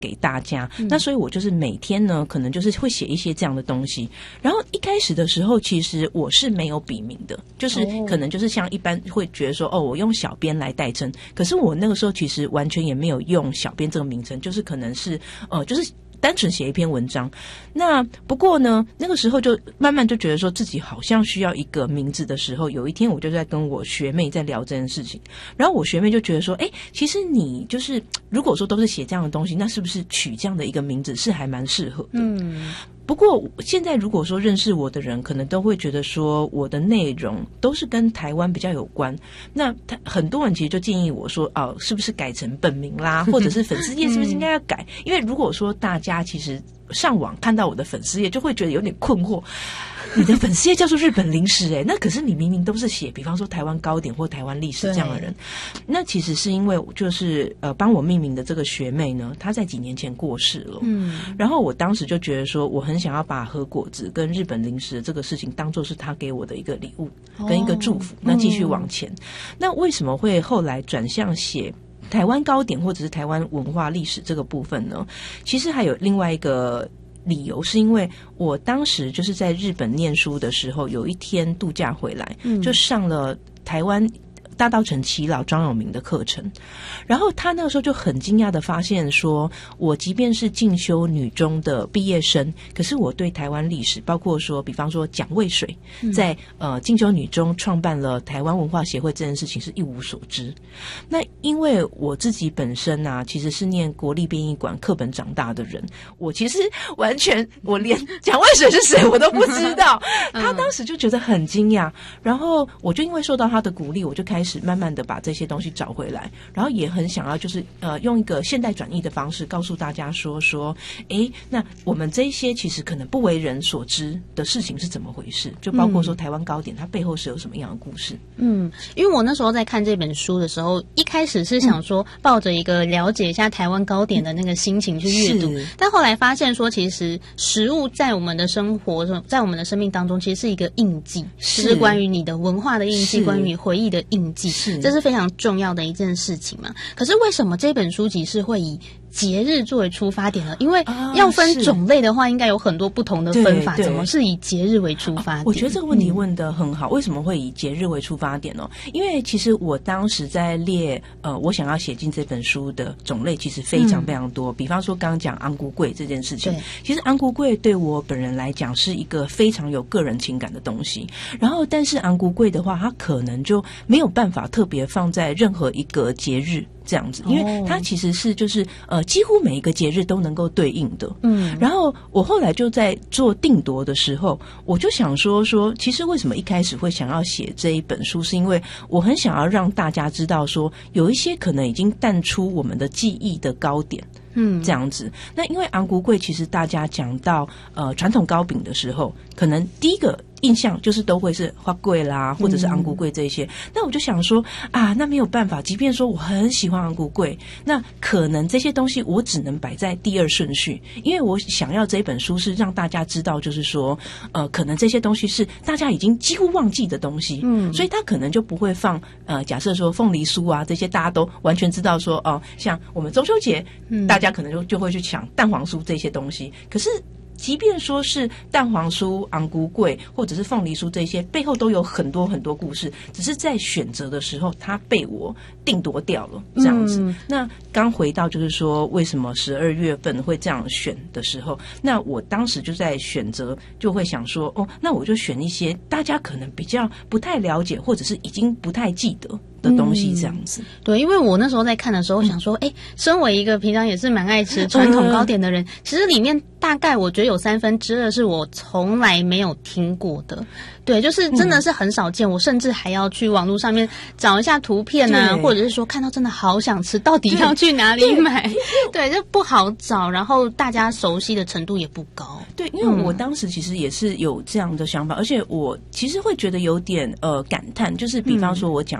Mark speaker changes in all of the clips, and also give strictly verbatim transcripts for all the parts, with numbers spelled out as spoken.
Speaker 1: 给大家。嗯、那所以我就是每天呢，可能就是会写一些这样的东西。然后一开始的时候，其实我是没有笔名的，就是可能就是像一般会觉得说，哦，我用小编来代称。可是我那个时候其实完全也没有用小编这个名称，就是可能是呃，就是单纯写一篇文章。那不过呢，那个时候就慢慢就觉得说自己好像需要一个名字的时候，有一天我就在跟我学妹在聊这件事情，然后我学妹就觉得说，哎，其实你就是如果说都是写这样的东西，那是不是取这样的一个名字是还蛮适合的？嗯。不过现在如果说认识我的人可能都会觉得说我的内容都是跟台湾比较有关，那他很多人其实就建议我说，哦，是不是改成本名啦，或者是粉丝页是不是应该要改？嗯、因为如果说大家其实上网看到我的粉丝页就会觉得有点困惑，你的粉丝页叫做日本零食诶、欸、那可是你明明都是写比方说台湾糕点或台湾历史这样的人。那其实是因为就是呃帮我命名的这个学妹呢，她在几年前过世了，嗯，然后我当时就觉得说我很想要把和果子跟日本零食的这个事情当作是她给我的一个礼物跟一个祝福，哦、那继续往前、嗯、那为什么会后来转向写台湾糕点或者是台湾文化历史这个部分呢？其实还有另外一个理由，是因为我当时就是在日本念书的时候，有一天度假回来，嗯、就上了台湾大稻埕耆老张永明的课程，然后他那个时候就很惊讶的发现说，我即便是进修女中的毕业生，可是我对台湾历史，包括说比方说蒋渭水在、嗯、呃进修女中创办了台湾文化协会这件事情是一无所知。那因为我自己本身啊其实是念国立编译馆课本长大的人，我其实完全我连蒋渭水是谁我都不知道他当时就觉得很惊讶，然后我就因为受到他的鼓励，我就开始慢慢的把这些东西找回来，然后也很想要就是呃用一个现代转译的方式告诉大家说说诶那我们这些其实可能不为人所知的事情是怎么回事，就包括说台湾糕点它背后是有什么样的故事。
Speaker 2: 嗯，因为我那时候在看这本书的时候，一开始是想说抱着一个了解一下台湾糕点的那个心情去阅读，但后来发现说其实食物在我们的生活在我们的生命当中其实是一个印记，是、就是关于你的文化的印记，关于你回忆的印记，是这是非常重要的一件事情嘛。可是为什么这本书籍是会以节日作为出发点呢？因为要分种类的话应该有很多不同的分法，怎么是以节日为出发点？
Speaker 1: 我觉得这个问题问得很好、嗯、为什么会以节日为出发点呢？因为其实我当时在列呃我想要写进这本书的种类其实非常非常多、嗯、比方说刚刚讲安菇粿这件事情，其实安菇粿对我本人来讲是一个非常有个人情感的东西，然后但是安菇粿的话它可能就没有办法特别放在任何一个节日这样子，因为它其实是就是呃几乎每一个节日都能够对应的。嗯，然后我后来就在做定夺的时候，我就想说说，其实为什么一开始会想要写这一本书，是因为我很想要让大家知道说，有一些可能已经淡出我们的记忆的糕点。嗯，这样子。那因为安菇粿，其实大家讲到呃传统糕饼的时候，可能第一个印象就是都会是花粿啦，或者是安菇粿这些。那、嗯、我就想说啊，那没有办法，即便说我很喜欢安菇粿，那可能这些东西我只能摆在第二顺序，因为我想要这一本书是让大家知道，就是说呃，可能这些东西是大家已经几乎忘记的东西，嗯，所以他可能就不会放呃，假设说凤梨酥啊这些大家都完全知道说哦、呃，像我们中秋节，嗯，大家可能就就会去抢蛋黄酥这些东西，可是即便说是蛋黄酥、安菇粿或者是凤梨酥这些，背后都有很多很多故事，只是在选择的时候它被我定夺掉了这样子、嗯、那刚回到就是说为什么十二月份会这样选的时候，那我当时就在选择，就会想说哦，那我就选一些大家可能比较不太了解或者是已经不太记得的东西这样子、嗯、
Speaker 2: 对，因为我那时候在看的时候想说哎、嗯，身为一个平常也是蛮爱吃传统糕点的人、嗯、其实里面大概我觉得有三分之二是我从来没有听过的，对，就是真的是很少见、嗯、我甚至还要去网络上面找一下图片啊，或者是说看到真的好想吃，到底要去哪里买， 对, 对，就不好找，然后大家熟悉的程度也不高。
Speaker 1: 对，因为我当时其实也是有这样的想法、嗯、而且我其实会觉得有点呃感叹，就是比方说我讲一个像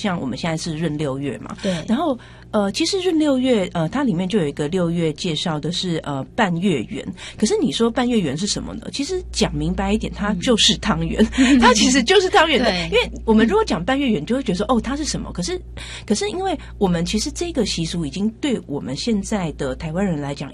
Speaker 1: 像我们现在是闰六月嘛，
Speaker 2: 对，
Speaker 1: 然后呃，其实闰六月呃，它里面就有一个六月介绍的是呃半月圆。可是你说半月圆是什么呢？其实讲明白一点，它就是汤圆，嗯、它其实就是汤圆的。因为我们如果讲半月圆，就会觉得说哦，它是什么？可是可是因为我们其实这个习俗已经对我们现在的台湾人来讲，